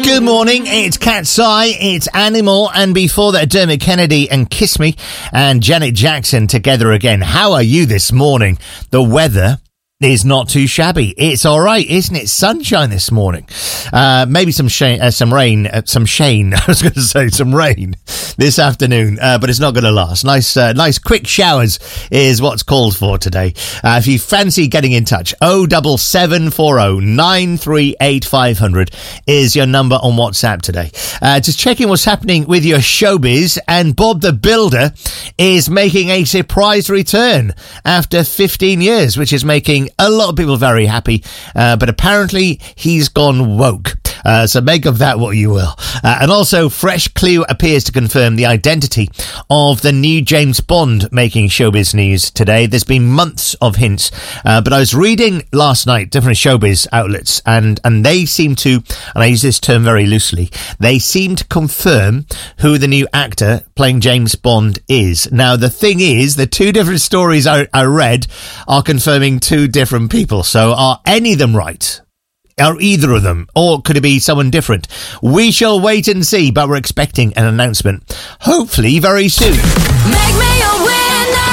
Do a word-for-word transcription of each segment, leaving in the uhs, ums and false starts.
Good morning, it's Cat's Eye, it's Animal, and before that, Dermot Kennedy and Kiss Me, and Janet Jackson together again. How are you this morning? The weather is not too shabby. It's all right, isn't it? Sunshine this morning. Uh, maybe some shane, uh, some rain, uh, some shane. I was going to say some rain this afternoon, uh, but it's not going to last. Nice, uh, nice quick showers is what's called for today. Uh, if you fancy getting in touch, oh double seven four oh nine three eight five hundred is your number on WhatsApp today. Uh, just checking what's happening with your showbiz, and Bob the Builder is making a surprise return after fifteen years, which is making a lot of people very happy, uh, but apparently he's gone woke. Uh, so make of that what you will. Uh, and also, fresh clue appears to confirm the identity of the new James Bond making showbiz news today. There's been months of hints, uh, but I was reading last night different showbiz outlets, and, and they seem to, and I use this term very loosely, they seem to confirm who the new actor playing James Bond is. Now, the thing is, the two different stories I, I read are confirming two different people. So are any of them right? Are either of them? Or could it be someone different? We shall wait and see, but we're expecting an announcement, hopefully very soon. Make me a winner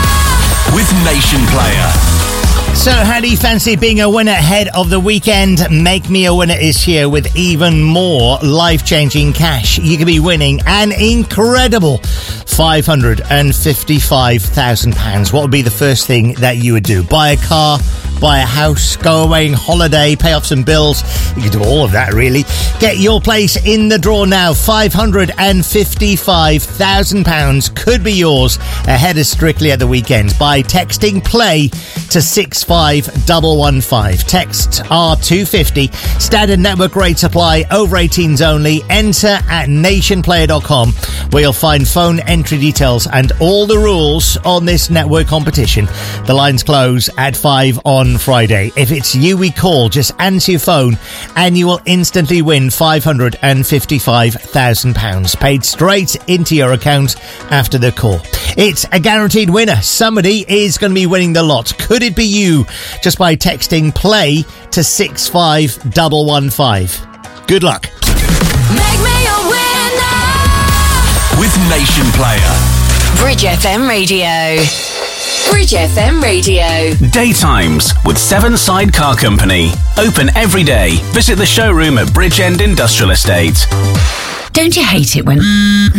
with Nation Player. So how do you fancy being a winner ahead of the weekend? Make Me a Winner is here with even more life-changing cash. You could be winning an incredible five hundred fifty-five thousand pounds. What would be the first thing that you would do? Buy a car, buy a house, go away on holiday, pay off some bills. You could do all of that, really. Get your place in the draw now. five hundred fifty-five thousand pounds could be yours ahead of Strictly at the Weekend by texting play to six five one one five. Text R two fifty. Standard network rate apply. Over eighteens only. Enter at nationplayer dot com, where you'll find phone entry details and all the rules on this network competition. The lines close at five on Friday. If it's you we call, just answer your phone and you will instantly win five hundred fifty-five thousand pounds paid straight into your account after the call. It's a guaranteed winner. Somebody is going to be winning the lot. Could it be you? Just by texting play to six five one one five. Good luck. Make me a winner with Nation Player. Bridge F M Radio. Bridge F M Radio. Daytimes with Seven Side Car Company. Open every day. Visit the showroom at Bridgend Industrial Estate. Don't you hate it when...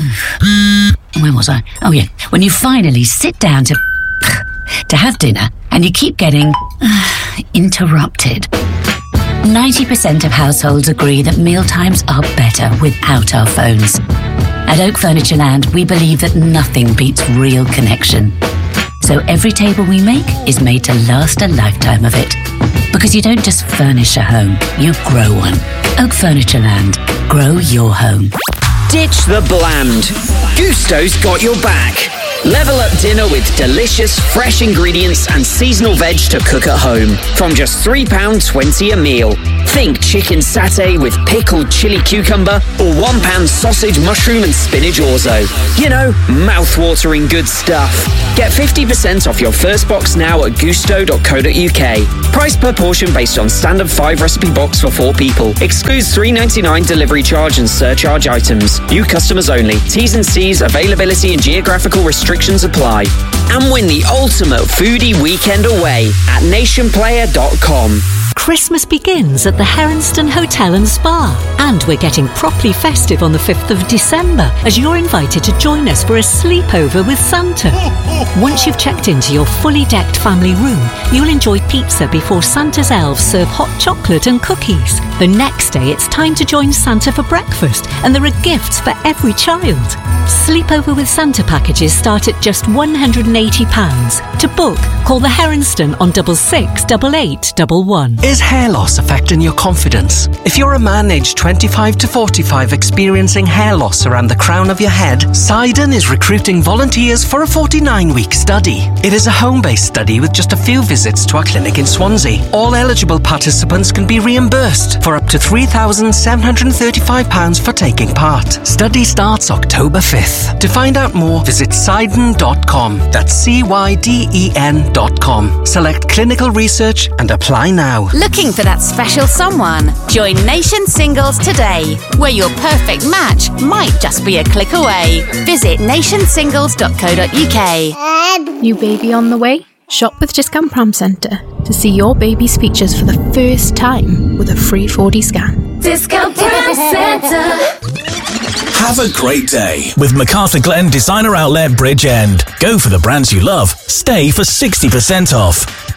Where was I? Oh, yeah. When you finally sit down to... to have dinner and you keep getting... interrupted. ninety percent of households agree that mealtimes are better without our phones. At Oak Furniture Land, we believe that nothing beats real connection. So every table we make is made to last a lifetime of it. Because you don't just furnish a home, you grow one. Oak Furniture Land. Grow your home. Ditch the bland. Gusto's got your back. Level up dinner with delicious, fresh ingredients and seasonal veg to cook at home. From just three pounds twenty a meal. Think chicken satay with pickled chili cucumber or one pound sausage, mushroom and spinach orzo. You know, mouth-watering good stuff. Get fifty percent off your first box now at gusto dot co dot uk. Price per portion based on standard five recipe box for four people. Excludes three ninety-nine delivery charge and surcharge items. New customers only. T's and C's, availability and geographical restrictions apply. And win the ultimate foodie weekend away at nation player dot com. Christmas begins at the Heronston Hotel and Spa, and we're getting properly festive on the fifth of December as you're invited to join us for a sleepover with Santa. Once you've checked into your fully decked family room, you'll enjoy pizza before Santa's elves serve hot chocolate and cookies. The next day it's time to join Santa for breakfast, and there are gifts for every child. Sleepover with Santa packages start at just one hundred eighty pounds. To book, call the Heronston on double six double eight double one. Is hair loss affecting your confidence? If you're a man aged twenty-five to forty-five experiencing hair loss around the crown of your head, Sidon is recruiting volunteers for a forty-nine week study. It is a home-based study with just a few visits to our clinic in Swansea. All eligible participants can be reimbursed for up to three thousand seven hundred thirty-five pounds for taking part. Study starts October fifth. To find out more, visit Sidon dot com. That's C Y D E N dot com. Select clinical research and apply now. Looking for that special someone? Join Nation Singles today, where your perfect match might just be a click away. Visit nation singles dot co dot uk. New baby on the way? Shop with Discount Pram Centre to see your baby's features for the first time with a free four D scan. Discount Pram Centre. Have a great day with MacArthur Glen Designer Outlet Bridge End. Go for the brands you love. Stay for sixty percent off.